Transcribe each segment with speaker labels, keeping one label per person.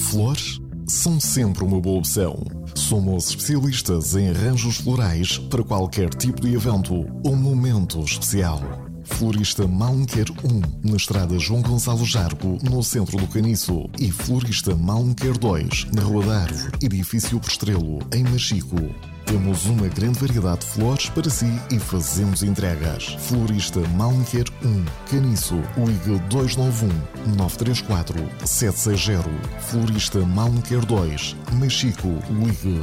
Speaker 1: Flores são sempre uma boa opção. Somos especialistas em arranjos florais para qualquer tipo de evento ou momento especial. Florista Malmequer 1, na estrada João Gonçalo Jargo, no centro do Caniço. E Florista Malmequer 2, na Rua da Árvore, edifício Postrelo, em Machico. Temos uma grande variedade de flores para si e fazemos entregas. Florista Malmequer 1, Caniço, ligue 291-934-760. Florista Malmequer 2, Machico, ligue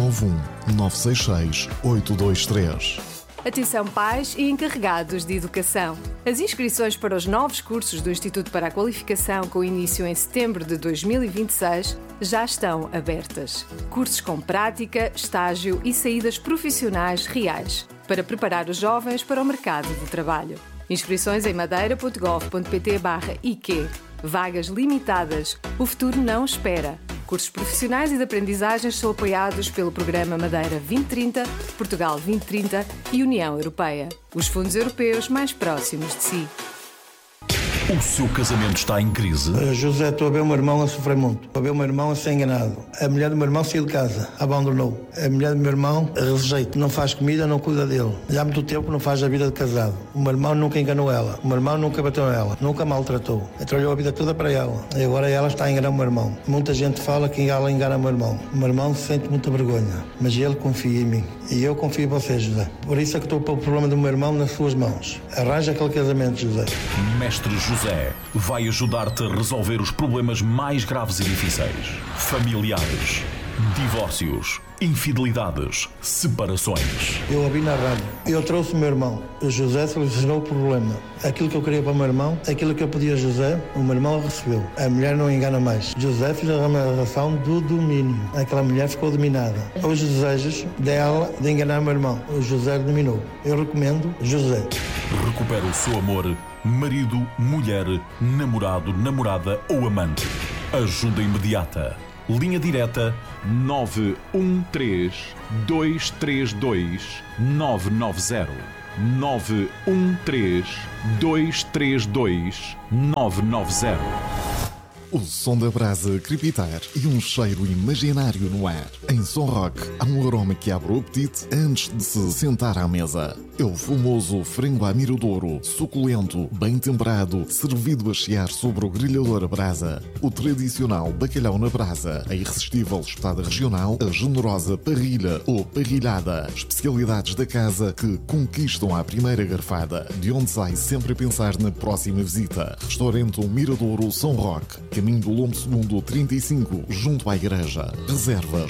Speaker 1: 291-966-823.
Speaker 2: Atenção pais e encarregados de educação. As inscrições para os novos cursos do Instituto para a Qualificação, com início em setembro de 2026, já estão abertas. Cursos com prática, estágio e saídas profissionais reais, para preparar os jovens para o mercado de trabalho. Inscrições em madeira.gov.pt/IQ. Vagas limitadas. O futuro não espera. Cursos profissionais e de aprendizagens são apoiados pelo Programa Madeira 2030, Portugal 2030 e União Europeia. Os fundos europeus mais próximos de si.
Speaker 3: O seu casamento está em crise?
Speaker 4: José, estou a ver o meu irmão a sofrer muito. Estou a ver o meu irmão a ser enganado. A mulher do meu irmão saiu de casa, abandonou. A mulher do meu irmão rejeita, não faz comida, não cuida dele. Já há muito tempo não faz a vida de casado. O meu irmão nunca enganou ela. O meu irmão nunca bateu nela, nunca maltratou. Trabalhou a vida toda para ela. E agora ela está a enganar o meu irmão. Muita gente fala que ela engana o meu irmão. O meu irmão sente muita vergonha, mas ele confia em mim. E eu confio em você, José. Por isso é que estou a pôr o problema do meu irmão nas suas mãos. Arranja aquele casamento, José.
Speaker 3: Mestre José vai ajudar-te a resolver os problemas mais graves e difíceis. Familiares, divórcios, infidelidades, separações.
Speaker 4: Eu ouvi na rádio. Eu trouxe o meu irmão. O José solucionou o problema. Aquilo que eu queria para o meu irmão, aquilo que eu pedi a José, o meu irmão recebeu. A mulher não engana mais. José fez a relação do domínio. Aquela mulher ficou dominada. Os desejos dela de enganar o meu irmão. O José dominou. Eu recomendo José.
Speaker 3: Recupera o seu amor, marido, mulher, namorado, namorada ou amante. Ajuda imediata. Linha direta 913-232-990. 913-232-990.
Speaker 1: O som da brasa crepitar e um cheiro imaginário no ar. Em Som Rock há um aroma que abre o apetite antes de se sentar à mesa. É o famoso frango à miradouro, suculento, bem temperado, servido a chiar sobre o grelhador a brasa. O tradicional bacalhau na brasa, a irresistível espetada regional, a generosa parrilha ou parrilhada. Especialidades da casa que conquistam à primeira garfada, de onde sai sempre a pensar na próxima visita. Restaurante Miradouro Som Rock, caminho do Lombo Segundo 35, junto à igreja. Reservas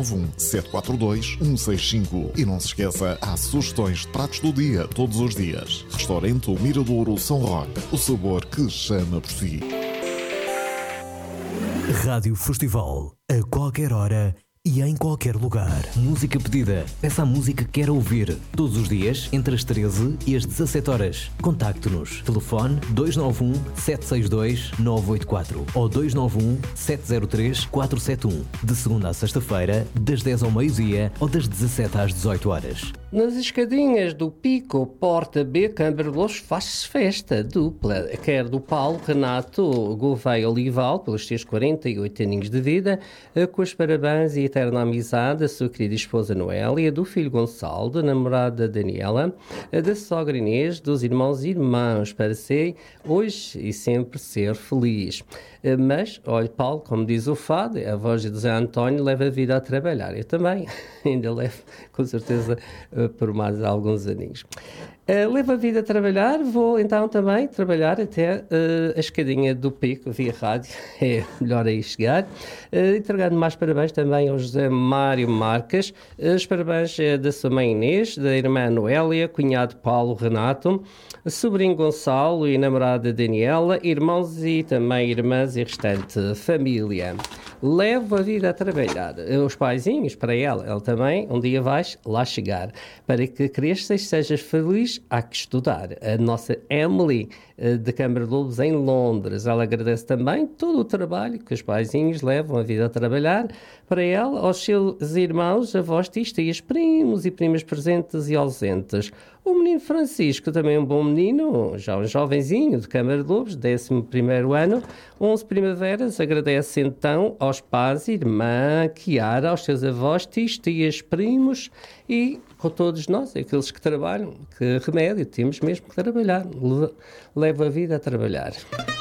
Speaker 1: 291-742-165. E não se esqueça, há sugestões de pratos do dia, todos os dias. Restaurante Miradouro São Roque, o sabor que chama por si.
Speaker 5: Rádio Festival, a qualquer hora e em qualquer lugar. Música pedida. Peça a música que quer ouvir. Todos os dias, entre as 13 e as 17 horas. Contacte-nos. Telefone 291-762-984 ou 291-703-471. De segunda a sexta-feira, das 10 ao meio-dia ou das 17 às 18 horas.
Speaker 6: Nas escadinhas do Pico Porta B Camberlos faz-se festa dupla, quer do Paulo Renato Gouveia Olival, pelos seus 48 aninhos de vida, com os parabéns e eterna amizade da sua querida esposa Noélia, do filho Gonçalo, da namorada Daniela, da sogra Inês, dos irmãos e irmãs, para ser hoje e sempre ser feliz. Mas, olha, Paulo, como diz o fado, a voz de José António leva a vida a trabalhar. Eu também ainda levo, com certeza, por mais alguns aninhos. Levo a vida a trabalhar, vou então também trabalhar até a escadinha do Pico, via rádio, é melhor aí chegar. Entregando mais parabéns também ao José Mário Marques, os parabéns da sua mãe Inês, da irmã Noélia, cunhado Paulo Renato, sobrinho Gonçalo e namorada Daniela, irmãos e também irmãs e restante família. Levo a vida a trabalhar, os paizinhos para ela também, um dia vais lá chegar, para que cresças, sejas feliz, há que estudar. A nossa Emily de Câmara de Lobos em Londres, ela agradece também todo o trabalho que os paizinhos levam a vida a trabalhar para ela, aos seus irmãos, avós, tias, primos e primas presentes e ausentes. O menino Francisco, também um bom menino, já um jovenzinho de Câmara de Lobos, 11º ano, 11 primaveras, agradece então aos pais, irmã, Chiara, aos seus avós, tias, primos e com todos nós, aqueles que trabalham, que remédio, temos mesmo que trabalhar, leva a vida a trabalhar.